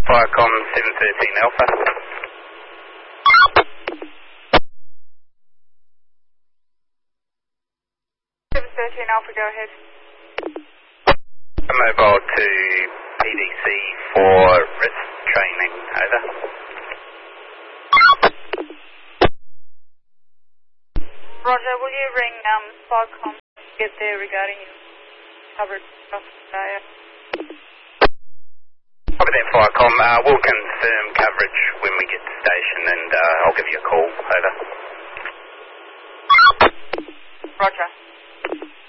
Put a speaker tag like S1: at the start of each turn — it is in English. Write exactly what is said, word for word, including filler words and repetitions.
S1: Firecom seven thirteen Alpha.
S2: seven thirteen Alpha, go ahead.
S1: Mobile to P D C for risk training, over.
S2: Roger, will you ring um, Firecom to get there regarding coverage stuff today?
S1: Copy that, Firecom. Uh, we'll confirm coverage when we get to station and uh, I'll give you a call, over.
S2: Roger.